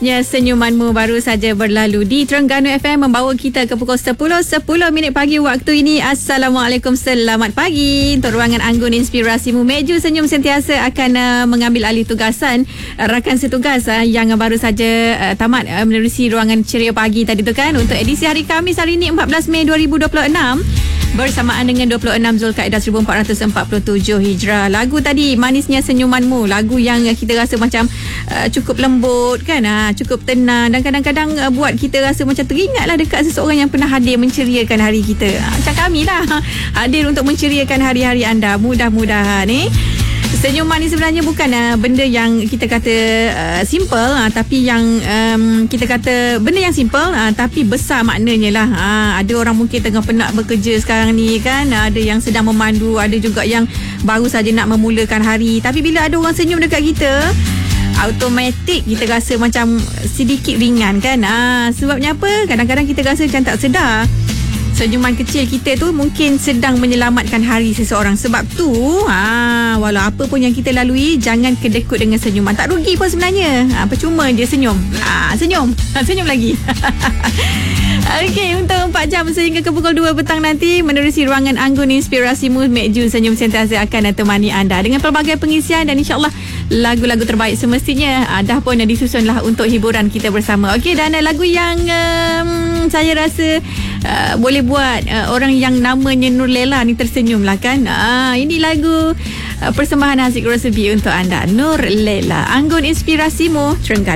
Manisnya senyumanmu baru saja berlalu di Terengganu FM membawa kita ke pukul 10 minit pagi waktu ini. Assalamualaikum, selamat pagi. Untuk ruangan Anggun Inspirasimu, Meju Senyum sentiasa akan mengambil alih tugasan rakan setugas yang baru saja tamat menerusi ruangan ceria pagi tadi tu kan. Untuk edisi hari Khamis hari ini 14 Mei 2026 bersamaan dengan 26 Zulkaidah 1447 Hijrah. Lagu tadi Manisnya Senyumanmu, lagu yang kita rasa macam cukup lembut kan, cukup tenang dan kadang-kadang buat kita rasa macam teringatlah dekat seseorang yang pernah hadir menceriakan hari kita. Macam kami lah, hadir untuk menceriakan hari-hari anda. Mudah-mudahan senyuman ni sebenarnya bukan benda yang kita kata simple, tapi yang kita kata benda yang simple tapi besar maknanya lah. Ada orang mungkin tengah penat bekerja sekarang ni kan, ada yang sedang memandu, ada juga yang baru saja nak memulakan hari. Tapi bila ada orang senyum dekat kita, automatik kita rasa macam sedikit ringan kan. Sebabnya apa? Kadang-kadang kita rasa macam tak sedar senyuman kecil kita tu mungkin sedang menyelamatkan hari seseorang. Sebab tu walau apa pun yang kita lalui, jangan kedekut dengan senyuman. Tak rugi pun sebenarnya, percuma je senyum. Senyum lagi. Okey, untuk 4 jam sehingga ke pukul 2 petang nanti menerusi ruangan Anggun Inspirasimu, Meju Senyum sentiasa akan temani anda dengan pelbagai pengisian dan insyaAllah lagu-lagu terbaik semestinya dah pun disusunlah untuk hiburan kita bersama. Okey, dan lagu yang saya rasa boleh buat orang yang namanya Nur Lela ni tersenyum lah kan. Ini lagu persembahan Haziq Rosebi untuk anda, Nur Lela. Anggun Inspirasimu, Terengganu.